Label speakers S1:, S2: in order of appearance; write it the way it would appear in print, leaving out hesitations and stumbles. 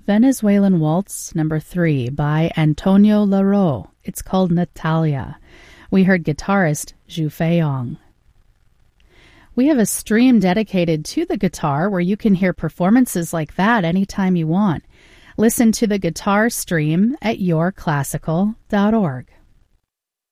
S1: Venezuelan Waltz No. 3 by Antonio Laro. It's called Natalia. We heard guitarist Zhu Feiyong. We have a stream dedicated to the guitar where you can hear performances like that anytime you want. Listen to the guitar stream at yourclassical.org.